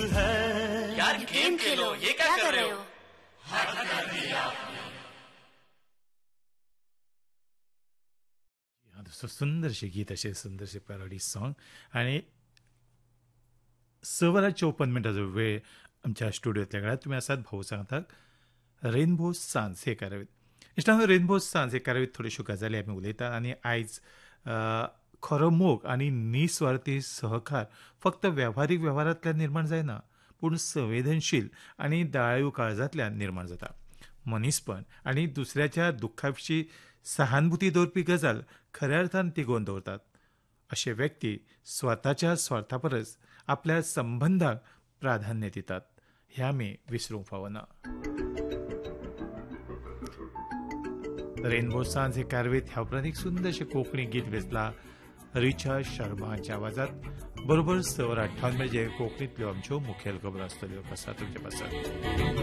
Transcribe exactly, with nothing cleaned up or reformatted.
है। यार गेम खेलो, ये क्या कर रहे हो? सुंदरशे गीत असे सुंदरशे पॅरोडी सॉन्ग आणि सवरा चौपन्न मिनटाचो वेळ आमच्या स्टुडिओतल्या काळात तुम्ही असात भाऊ सांगतात रेनबो सांज हे कार्यावळीत इश्टांनो रेनबो सांज हे कार्यावळीत थोड्योश्यो गजाली आमी उलयतात आनी आयज खरो मोग आनी निस्वार्थी सहकार फक्त वेव्हारीक वेव्हारांतल्यान निर्माण जायना पूण संवेदनशील आनी दयाळू काळजांतल्यान निर्माण जाता. मनीसपण आनी दुसऱ्याच्या दुख्खा विशीं सहानुभूती दवरपी गजाल खऱ्या अर्थान तिगोवन दवरतात. अशे व्यक्ती स्वताच्या स्वार्था परस आपल्या संबंधांक प्राधान्य दितात हें आमी विसरूंक फावना. रेनबो सांज हे कारवेत ह्या उपरांत एक सुंदरशें कोंकणी गीत वेचला रिचा शर्माच्या आवाजात. बरोबर सवर अठ्ठावन मेरेन कोंकणींतल्यो आमच्यो मुखेल खबरो आसतल्यो. कसा तुमचे पासत